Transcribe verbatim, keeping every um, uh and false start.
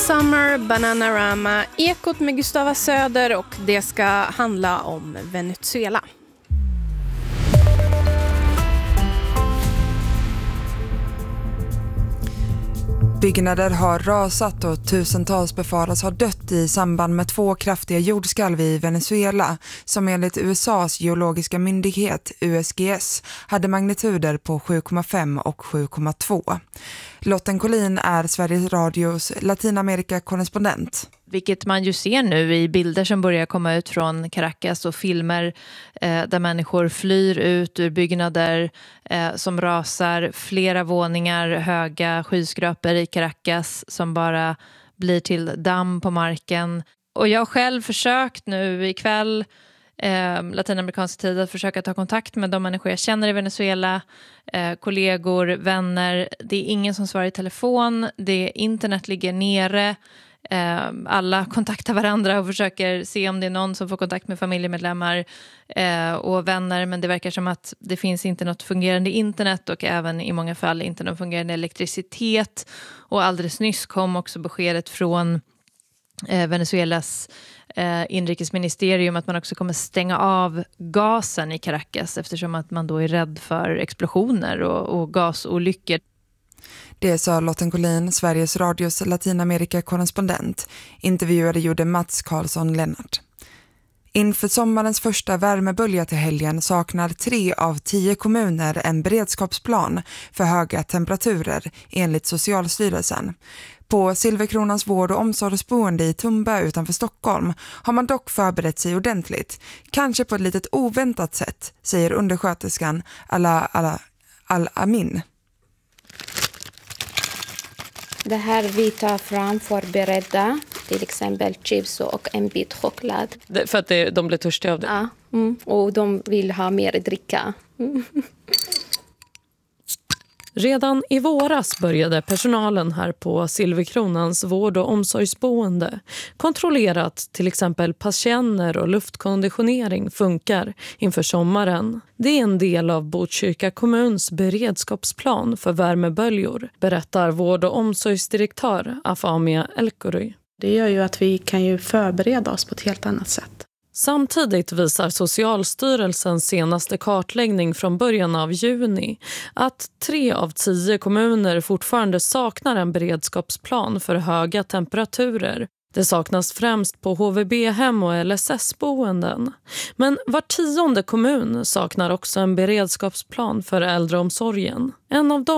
Summer, Bananarama, Ekot med Gustava Söder, och det ska handla om Venezuela. Byggnader har rasat och tusentals befaras ha dött i samband med två kraftiga jordskalv i Venezuela som enligt U S A:s geologiska myndighet U S G S hade magnituder på sju komma fem och sju komma två. Lotten Collin är Sveriges Radios Latinamerika-korrespondent. Vilket man ju ser nu i bilder som börjar komma ut från Caracas och filmer eh, där människor flyr ut ur byggnader eh, som rasar, flera våningar höga skyskrapor i Caracas som bara blir till damm på marken. Och jag har själv försökt nu ikväll, eh, latinamerikansk tid, att försöka ta kontakt med de människor jag känner i Venezuela, eh, kollegor, vänner. Det är ingen som svarar i telefon, det internet ligger nere. Alla kontaktar varandra och försöker se om det är någon som får kontakt med familjemedlemmar eh, och vänner, men det verkar som att det finns inte något fungerande internet och även i många fall inte någon fungerande elektricitet. Och alldeles nyss kom också beskedet från eh, Venezuelas eh, inrikesministerium att man också kommer stänga av gasen i Caracas eftersom att man då är rädd för explosioner och, och gasolyckor. Det sa Lotten Collin, Sveriges Radios Latinamerika-korrespondent. Intervjuade gjorde Mats Karlsson Lennart. Inför sommarens första värmebölja till helgen saknar tre av tio kommuner en beredskapsplan för höga temperaturer enligt Socialstyrelsen. På Silverkronans vård- och omsorgsboende i Tumba utanför Stockholm har man dock förberett sig ordentligt. Kanske på ett litet oväntat sätt, säger undersköterskan Ala, Ala, Al-Amin. Det här vi tar fram förberedda, till exempel chips och en bit choklad. Det, för att det, de blir törstiga av det? Ja, mm, och de vill ha mer dricka. Mm. Redan i våras började personalen här på Silverkronans vård- och omsorgsboende kontrollera att till exempel patienter och luftkonditionering funkar inför sommaren. Det är en del av Botkyrka kommuns beredskapsplan för värmeböljor, berättar vård- och omsorgsdirektör Afamia Elkory. Det gör ju att vi kan ju förbereda oss på ett helt annat sätt. Samtidigt visar Socialstyrelsens senaste kartläggning från början av juni att tre av tio kommuner fortfarande saknar en beredskapsplan för höga temperaturer. Det saknas främst på H V B-hem och L S S-boenden. Men var tionde kommun saknar också en beredskapsplan för äldreomsorgen. En av dem